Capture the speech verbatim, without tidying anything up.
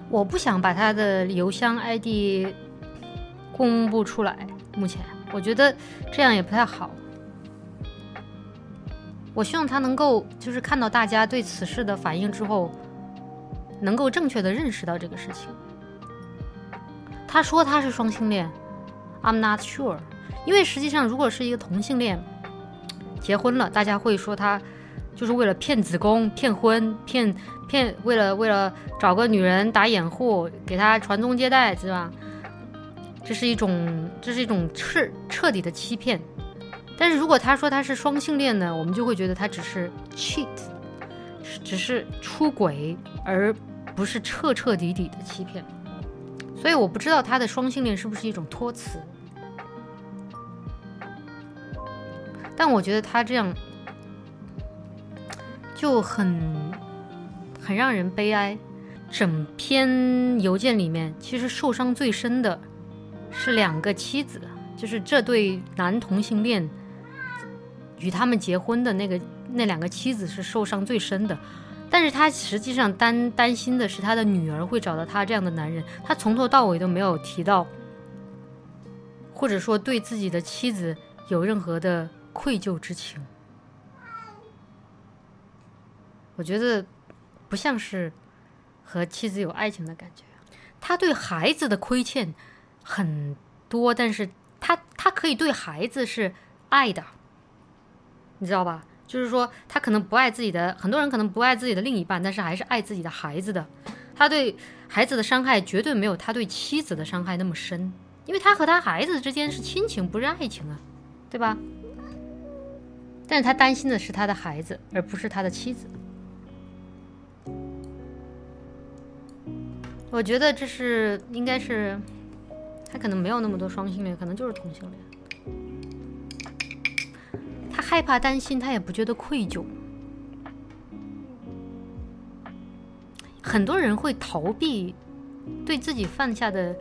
我不想把他的邮箱 I D 公布出来，目前我觉得这样也不太好。我希望他能够就是看到大家对此事的反应之后，能够正确的认识到这个事情。他说他是双性恋 I'm not sure， 因为实际上如果是一个同性恋结婚了，大家会说他就是为了骗子宫、骗婚、骗骗为了为了找个女人打掩护，给他传宗接代，是吧？这是一种这是一种彻彻底的欺骗。但是如果他说他是双性恋呢，我们就会觉得他只是 cheat， 只是出轨，而不是彻彻底底的欺骗。所以我不知道他的双性恋是不是一种托词，但我觉得他这样就很很让人悲哀。整篇邮件里面其实受伤最深的是两个妻子，就是这对男同性恋与他们结婚的那个那两个妻子是受伤最深的。但是他实际上担担心的是他的女儿会找到他这样的男人，他从头到尾都没有提到，或者说对自己的妻子有任何的愧疚之情。我觉得不像是和妻子有爱情的感觉。他对孩子的亏欠很多，但是他他可以对孩子是爱的，你知道吧？就是说他可能不爱自己的，很多人可能不爱自己的另一半，但是还是爱自己的孩子的。他对孩子的伤害绝对没有他对妻子的伤害那么深，因为他和他孩子之间是亲情，不是爱情啊，对吧？但是他担心的是他的孩子，而不是他的妻子。我觉得这是应该是他可能没有那么多双性恋，可能就是同性恋。他害怕担心，他也不觉得愧疚。很多人会逃避对自己犯下的